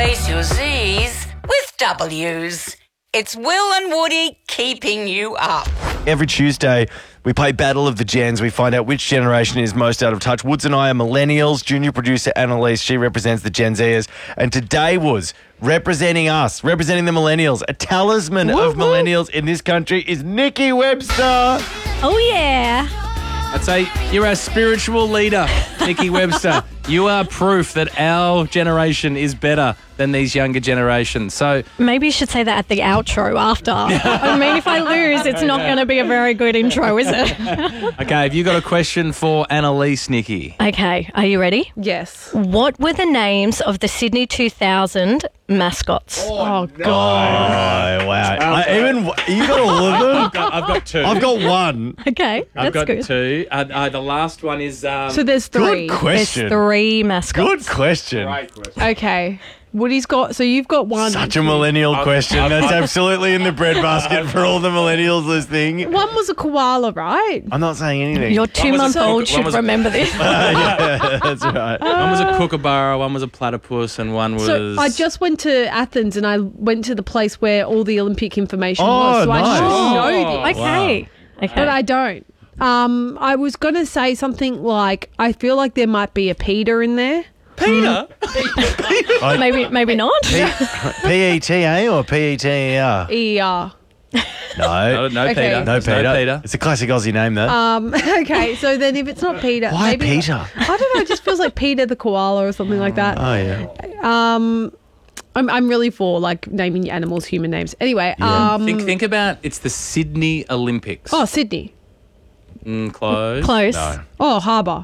Replace your Z's with W's. It's Will and Woody keeping you up. Every Tuesday, we play Battle of the Gens. We find out which generation is most out of touch. Woods and I are millennials. Junior producer Annalise, she represents the Gen Zers. And today was representing us, representing the millennials. A talisman of millennials in this country is Nikki Webster. Oh, yeah. I'd say you're our spiritual leader, Nikki Webster. You are proof that our generation is better than these younger generations. So Maybe you should say that at the outro after. I mean, if I lose, it's not going to be a very good intro, is it? okay, have you got a question for Annalise, Nikki? Okay, are you ready? Yes. What were the names of the Sydney 2000 mascots? Oh, God. Oh, wow. You got all of them? I've got two. I've got one. Okay, I've that's got good. two. The last one is... So there's three. Good question. There's 3 mascots. Good question. Okay. Woody's got, so you've got one. Such a millennial question. That's absolutely in the breadbasket for all the millennials listening. One was a koala, right? I'm not saying anything. Your 2-month-old one should was- remember this. Yeah, that's right. One was a kookaburra, one was a platypus, and one was... So I just went to Athens and I went to the place where all the Olympic information Oh, was. So nice. I should know this. Okay. Okay. But I don't. I was going to say something like, I feel like there might be a Peter in there. Peter? Maybe not. P-E-T-A or P-E-T-E-R? E-R. No. No, Okay. Peter. No, Peter. No Peter. It's a classic Aussie name, though. Okay, so then if it's not Peter. Why maybe, Peter? I don't know, it just feels like Peter the koala or something like that. Oh, yeah. I'm really for like naming your animals human names. Anyway, Think about it's the Sydney Olympics. oh, Sydney. Close. Close. No. Oh, Harbour.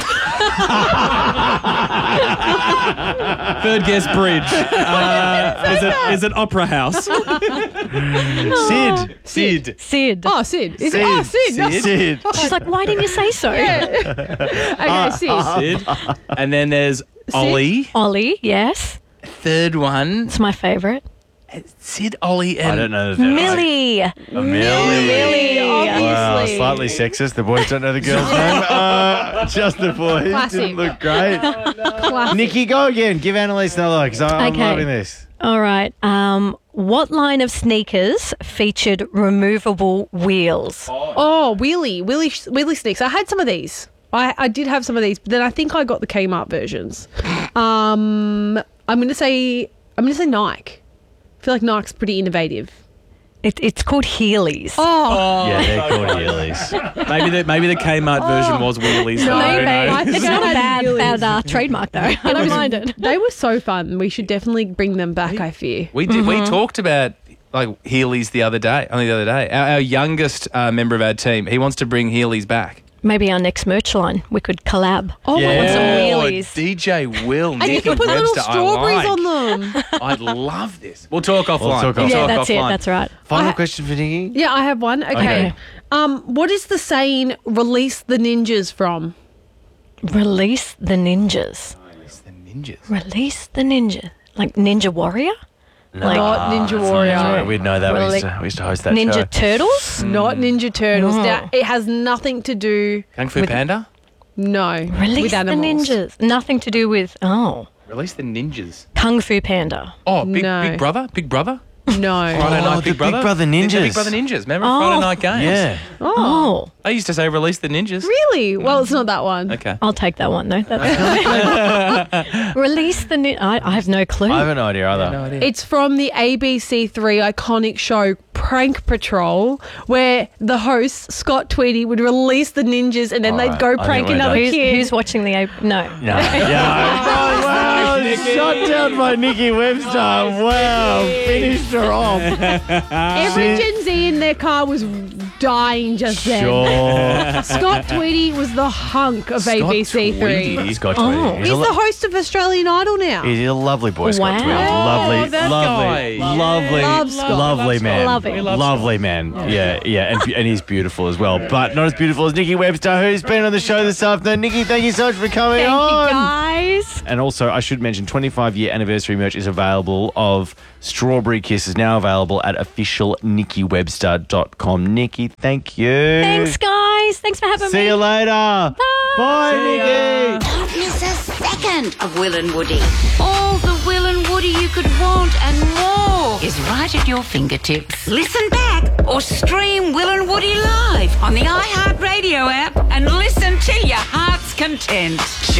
Third guess, bridge. Is it Opera House? Sid. Sid. Oh, Sid. Is it? Oh, Sid. Sid. She's like, why didn't you say so? Okay, Sid. Sid. And then there's Ollie. Ollie, yes. Third one, It's my favourite. Sid, Ollie, and... I don't know. The Millie. Millie. Wow, Obviously. slightly sexist. The boys don't know the girl's name. Just the boys. Classic. Didn't look great. Classic. Nikki, go again. Give Annalise another because I'm Okay. loving this. All right. What line of sneakers featured removable wheels? Oh, wheelie sneaks. I had some of these. I did have some of these, but then I think I got the Kmart versions. I'm gonna say Nike. I feel like Nike's pretty innovative. It's called Heelys. Oh, Yeah, they're called Heelys. Maybe the Kmart version was Wheelies. though. Maybe. I think It's I not a had Heelys. bad trademark, though. I don't mind it. They were so fun. We should definitely bring them back, I fear. We did. We talked about like Heelys the other day. Our youngest member of our team, he wants to bring Heelys back. Maybe our next merch line, we could collab. Oh, Yeah. my God. some wheelies. DJ Will, And you Nikki can put little Webster, strawberries I like. on them. I'd love this. We'll talk offline. talk We'll offline. Yeah, talk that's it. offline. That's right. Final question for Nikki. Yeah, I have one. Okay. What is the saying, release the ninjas from? Release the ninjas. It's the ninjas. Release the ninja. Like Ninja Warrior? Like Not Ninja Warrior. Sorry, we'd know that. Really? We used to host that Ninja show. Turtles? Not Ninja Turtles. Now, it has nothing to do, Kung Fu Panda? no, Release with the animals. ninjas. Nothing to do with, Release the ninjas. Kung Fu Panda. Oh, No. Big Brother? Big Brother? No. Friday Night the Big Brother? Big Brother The Ninjas. Big Brother Ninjas. Remember Oh. Friday Night Games? Yeah. Oh. I used to say release the ninjas. Really? Well, it's not that one. Okay. I'll take that one, though. That's Release the ninja. I have no clue. I have no idea either. No idea. It's from the ABC3 iconic show Prank Patrol, where the host, Scott Tweedy, would release the ninjas and then they'd go I prank think we're another done. kid. Who's watching the... No. No. Yeah. Wow. Shut down by Nikki Webster. Wow. Finished her off. Every Gen Z in their car was dying just then. Sure. Scott Tweedy was the hunk of ABC3. Tweedy. Scott Oh. Tweedy. He's the host of Australian Idol now. He's a lovely boy, Scott Wow. Tweedy. Oh, Lovely, that lovely, guy. lovely, Love Scott. lovely man. Love him. Lovely man. Yeah, and he's beautiful as well, but not as beautiful as Nikki Webster, who's been on the show this afternoon. Nikki, thank you so much for coming Thank on. you, guys. And also, I should mention, 25-year anniversary merch is available of Strawberry Kiss is now available at officialnickiwebster.com. Nikki, thank you. Thanks, guys. Thanks for having me. See you later. Bye, Nikki. Don't miss a second of Will and Woody. All the Will and Woody you could want and more is right at your fingertips. Listen back or stream Will and Woody live on the iHeartRadio app and listen till your heart's content.